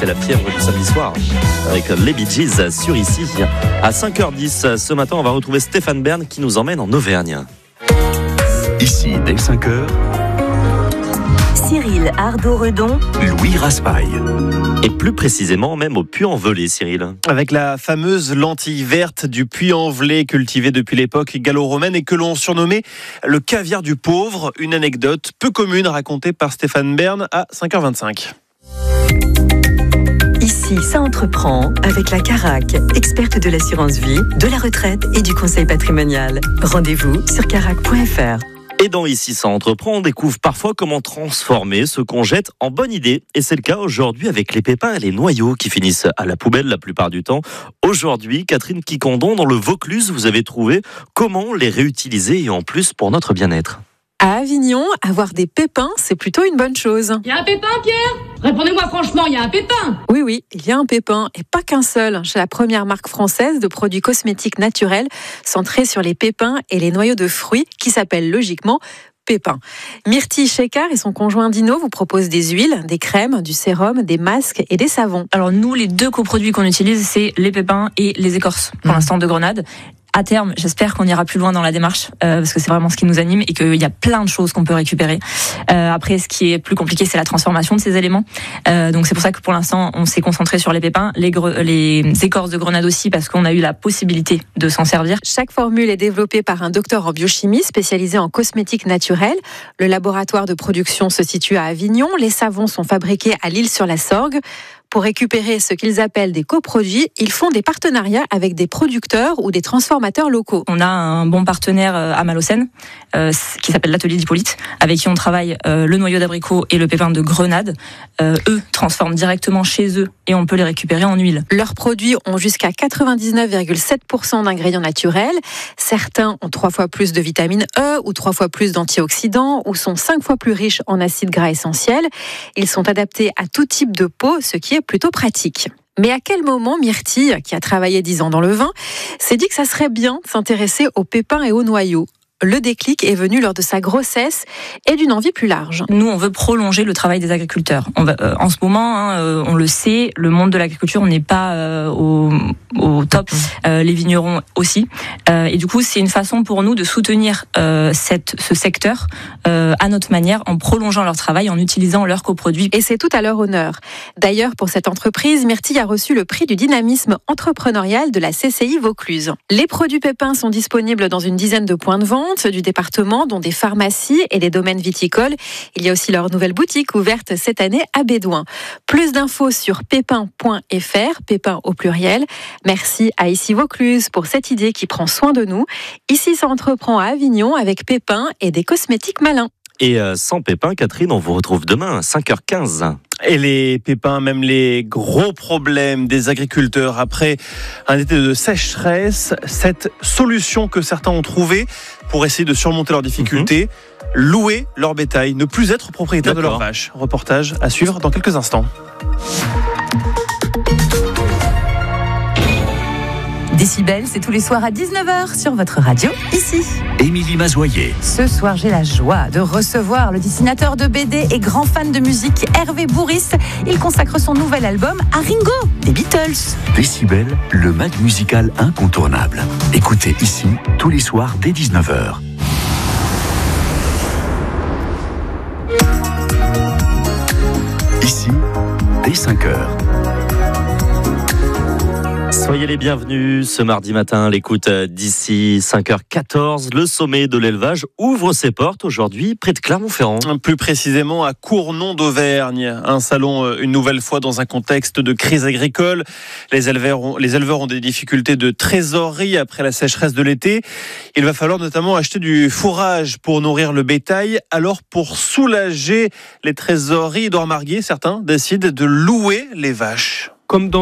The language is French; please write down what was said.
c'est la fièvre du samedi soir avec les Bee Gees sur ici. À 5h10 ce matin, on va retrouver Stéphane Bern qui nous emmène en Auvergne. Ici, dès 5h, Cyril Ardo-Redon, Louis Raspail. Et plus précisément, même au Puy-en-Velay, Cyril. Avec la fameuse lentille verte du Puy-en-Velay, cultivée depuis l'époque gallo-romaine et que l'on surnommait le caviar du pauvre. Une anecdote peu commune racontée par Stéphane Bern à 5h25. Ici, ça entreprend avec la Carac, experte de l'assurance vie, de la retraite et du conseil patrimonial. Rendez-vous sur carac.fr. Et dans Ici ça entreprend, on découvre parfois comment transformer ce qu'on jette en bonne idée. Et c'est le cas aujourd'hui avec les pépins et les noyaux qui finissent à la poubelle la plupart du temps. Aujourd'hui, Catherine Quiquendon, dans le Vaucluse, vous avez trouvé comment les réutiliser et en plus pour notre bien-être. À Avignon, avoir des pépins, c'est plutôt une bonne chose. Il y a un pépin, Pierre ? Répondez-moi franchement, il y a un pépin ? Oui, il y a un pépin, et pas qu'un seul, chez la première marque française de produits cosmétiques naturels centrés sur les pépins et les noyaux de fruits, qui s'appelle logiquement Pépin. Myrtille Chekar et son conjoint Dino vous proposent des huiles, des crèmes, du sérum, des masques et des savons. Alors nous, les deux coproduits qu'on utilise, c'est les pépins et les écorces, pour l'instant de grenade. À terme, j'espère qu'on ira plus loin dans la démarche, parce que c'est vraiment ce qui nous anime et qu'il y a plein de choses qu'on peut récupérer. Après, ce qui est plus compliqué, c'est la transformation de ces éléments. Donc c'est pour ça que pour l'instant, on s'est concentré sur les pépins, les écorces de grenade aussi, parce qu'on a eu la possibilité de s'en servir. Chaque formule est développée par un docteur en biochimie spécialisé en cosmétiques naturels. Le laboratoire de production se situe à Avignon. Les savons sont fabriqués à l'Île-sur-la-Sorgue. Pour récupérer ce qu'ils appellent des coproduits, ils font des partenariats avec des producteurs ou des transformateurs locaux. On a un bon partenaire à Malocène, qui s'appelle l'Atelier d'Hippolyte, avec qui on travaille le noyau d'abricot et le pépin de grenade. Eux transforment directement chez eux et on peut les récupérer en huile. Leurs produits ont jusqu'à 99,7% d'ingrédients naturels. Certains ont 3 fois plus de vitamine E ou 3 fois plus d'antioxydants ou sont 5 fois plus riches en acides gras essentiels. Ils sont adaptés à tout type de peau, ce qui est plutôt pratique. Mais à quel moment Myrtille, qui a travaillé 10 ans dans le vin, s'est dit que ça serait bien de s'intéresser aux pépins et aux noyaux ? Le déclic est venu lors de sa grossesse et d'une envie plus large. Nous, on veut prolonger le travail des agriculteurs. En ce moment, on le sait, le monde de l'agriculture, on n'est pas au top. Les vignerons aussi. Et du coup, c'est une façon pour nous de soutenir ce secteur à notre manière, en prolongeant leur travail, en utilisant leurs coproduits. Et c'est tout à leur honneur. D'ailleurs, pour cette entreprise, Myrtille a reçu le prix du dynamisme entrepreneurial de la CCI Vaucluse. Les produits pépins sont disponibles dans une dizaine de points de vente du département, dont des pharmacies et des domaines viticoles. Il y a aussi leur nouvelle boutique ouverte cette année à Bédouin. Plus d'infos sur pépin.fr, pépin au pluriel. Merci à Ici Vaucluse pour cette idée qui prend soin de nous. Ici, ça entreprend à Avignon avec Pépin et des cosmétiques malins. Et sans pépins, Catherine, on vous retrouve demain à 5h15. Et les pépins, même les gros problèmes des agriculteurs après un été de sécheresse, cette solution que certains ont trouvée pour essayer de surmonter leurs difficultés, louer leur bétail, ne plus être propriétaire de leurs vaches. Reportage à suivre dans quelques instants. Décibel, c'est tous les soirs à 19h sur votre radio, ici. Émilie Mazoyer. Ce soir, j'ai la joie de recevoir le dessinateur de BD et grand fan de musique Hervé Bourris. Il consacre son nouvel album à Ringo, des Beatles. Décibel, le mag musical incontournable. Écoutez ici, tous les soirs dès 19h. Ici, dès 5h. Soyez les bienvenus ce mardi matin à l'écoute d'Ici 5h14. Le sommet de l'élevage ouvre ses portes aujourd'hui près de Clermont-Ferrand. Plus précisément à Cournon d'Auvergne. Un salon une nouvelle fois dans un contexte de crise agricole. Les éleveurs ont des difficultés de trésorerie après la sécheresse de l'été. Il va falloir notamment acheter du fourrage pour nourrir le bétail. Alors pour soulager les trésoreries, Édouard Marguier, certains décident de louer les vaches. Comme dans